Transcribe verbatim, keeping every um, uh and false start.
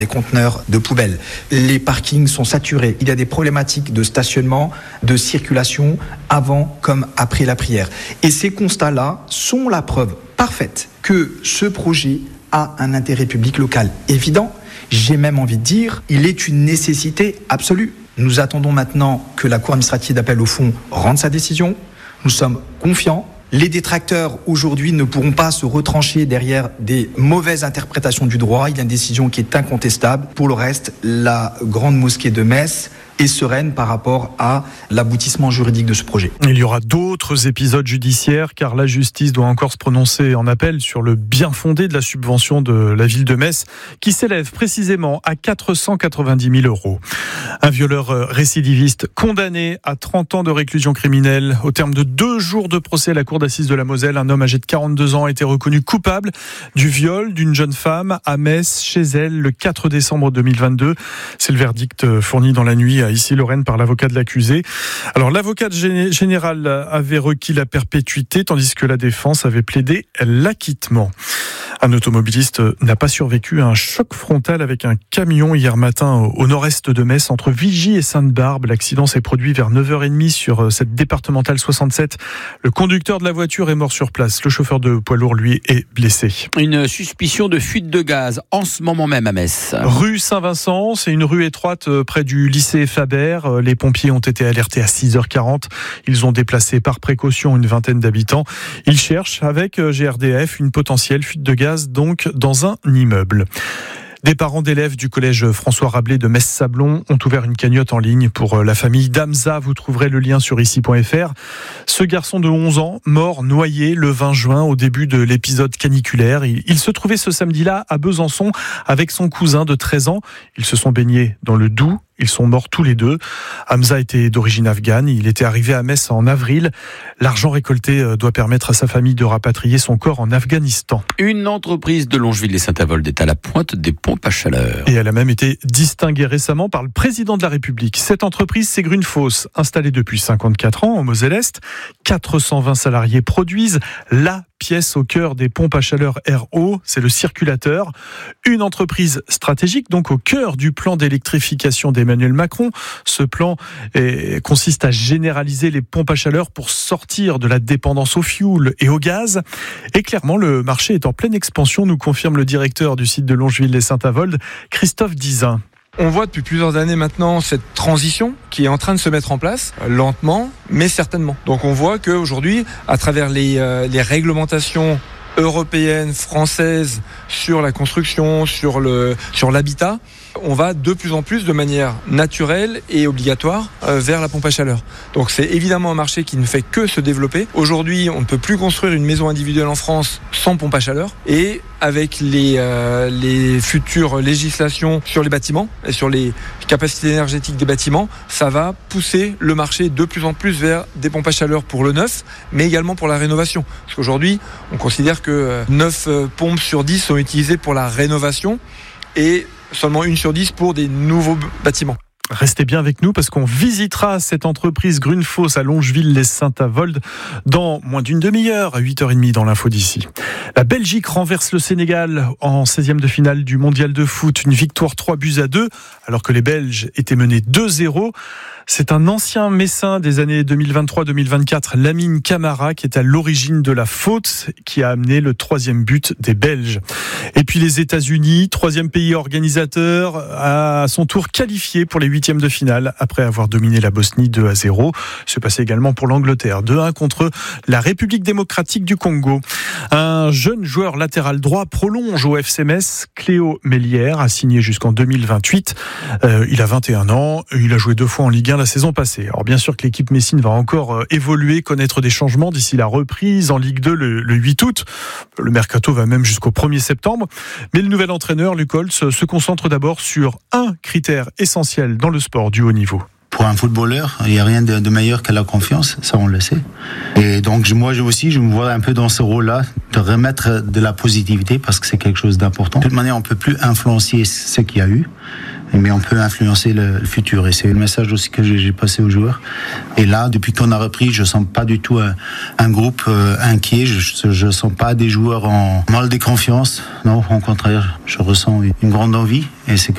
des conteneurs de poubelles. Les parkings sont saturés. Il y a des problématiques de stationnement, de circulation avant comme après la prière. Et ces constats-là sont la preuve parfaite que ce projet a un intérêt public local évident. J'ai même envie de dire, il est une nécessité absolue. Nous attendons maintenant que la Cour administrative d'appel au fond rende sa décision. Nous sommes confiants. Les détracteurs, aujourd'hui, ne pourront pas se retrancher derrière des mauvaises interprétations du droit. Il y a une décision qui est incontestable. Pour le reste, la grande mosquée de Metz est sereine par rapport à l'aboutissement juridique de ce projet. Il y aura d'autres épisodes judiciaires car la justice doit encore se prononcer en appel sur le bien fondé de la subvention de la ville de Metz qui s'élève précisément à quatre cent quatre-vingt-dix mille euros. Un violeur récidiviste condamné à trente ans de réclusion criminelle. Au terme de deux jours de procès à la cour d'assises de la Moselle, un homme âgé de quarante-deux ans a été reconnu coupable du viol d'une jeune femme à Metz, chez elle, le quatre décembre deux mille vingt-deux. C'est le verdict fourni dans la nuit à Issy-Lorraine par l'avocat de l'accusé. Alors l'avocat général avait requis la perpétuité tandis que la défense avait plaidé l'acquittement. Un automobiliste n'a pas survécu à un choc frontal avec un camion hier matin au nord-est de Metz, entre Vigy et Sainte-Barbe. L'accident s'est produit vers neuf heures trente sur cette départementale soixante-sept. Le conducteur de la voiture est mort sur place. Le chauffeur de poids lourd, lui, est blessé. Une suspicion de fuite de gaz en ce moment même à Metz. Rue Saint-Vincent, c'est une rue étroite près du lycée Faber. Les pompiers ont été alertés à six heures quarante. Ils ont déplacé par précaution une vingtaine d'habitants. Ils cherchent avec G R D F une potentielle fuite de gaz donc dans un immeuble. Des parents d'élèves du collège François Rabelais de Metz-Sablon ont ouvert une cagnotte en ligne pour la famille d'Hamza. Vous trouverez le lien sur ici point f r. Ce garçon de onze ans, mort noyé le vingt juin au début de l'épisode caniculaire. Il se trouvait ce samedi-là à Besançon avec son cousin de treize ans. Ils se sont baignés dans le Doubs. Ils sont morts tous les deux. Hamza était d'origine afghane. Il était arrivé à Metz en avril. L'argent récolté doit permettre à sa famille de rapatrier son corps en Afghanistan. Une entreprise de Longeville-les-Saint-Avold est à la pointe des pompes à chaleur. Et elle a même été distinguée récemment par le président de la République. Cette entreprise, c'est Grundfos, installée depuis cinquante-quatre ans en Moselle-Est. quatre cent vingt salariés produisent la pièce au cœur des pompes à chaleur R O, c'est le circulateur. Une entreprise stratégique, donc au cœur du plan d'électrification d'Emmanuel Macron. Ce plan est, consiste à généraliser les pompes à chaleur pour sortir de la dépendance au fioul et au gaz. Et clairement, le marché est en pleine expansion, nous confirme le directeur du site de Longeville-les-Saint-Avold, Christophe Dizin. On voit depuis plusieurs années maintenant cette transition qui est en train de se mettre en place, lentement, mais certainement. Donc on voit qu'aujourd'hui, à travers les, euh, les réglementations européennes, françaises, sur la construction, sur, le, sur l'habitat, on va de plus en plus de manière naturelle et obligatoire euh, vers la pompe à chaleur. Donc c'est évidemment un marché qui ne fait que se développer. Aujourd'hui, on ne peut plus construire une maison individuelle en France sans pompe à chaleur. Et avec les, euh, les futures législations sur les bâtiments et sur les capacités énergétiques des bâtiments, ça va pousser le marché de plus en plus vers des pompes à chaleur pour le neuf, mais également pour la rénovation. Parce qu'aujourd'hui, on considère que neuf pompes sur dix sont utilisées pour la rénovation et seulement une sur dix pour des nouveaux bâtiments. Restez bien avec nous parce qu'on visitera cette entreprise Grundfos à Longeville-les-Saint-Avold dans moins d'une demi-heure, à huit heures trente dans l'info d'ici. La Belgique renverse le Sénégal en seizième de finale du mondial de foot. Une victoire trois buts à deux alors que les Belges étaient menés deux zéro. C'est un ancien messin des années deux mille vingt-trois deux mille vingt-quatre, Lamine Camara, qui est à l'origine de la faute qui a amené le troisième but des Belges. Et puis les États-Unis, troisième pays organisateur, à son tour qualifié pour les huitièmes de finale après avoir dominé la Bosnie deux à zéro. C'est passé également pour l'Angleterre, deux à un contre la République démocratique du Congo. Un jeune joueur latéral droit prolonge au F C Metz. Cléo Mélière a signé jusqu'en deux mille vingt-huit. Euh, il a vingt et un ans. Il a joué deux fois en Ligue un la saison passée. Alors bien sûr que l'équipe messine va encore évoluer, connaître des changements d'ici la reprise en Ligue deux le, le huit août. Le mercato va même jusqu'au premier septembre. Mais le nouvel entraîneur, Luc Holtz, se concentre d'abord sur un critère essentiel dans le sport du haut niveau. Pour un footballeur, il n'y a rien de, de meilleur que la confiance, ça on le sait. Et donc moi aussi, je me vois un peu dans ce rôle-là, de remettre de la positivité parce que c'est quelque chose d'important. De toute manière, on ne peut plus influencer ce qu'il y a eu, mais on peut influencer le futur. Et c'est le message aussi que j'ai passé aux joueurs. Et là, depuis qu'on a repris, je ne sens pas du tout un, un groupe euh, inquiet. Je ne sens pas des joueurs en mal de confiance. Non, au contraire, je ressens une grande envie. Et c'est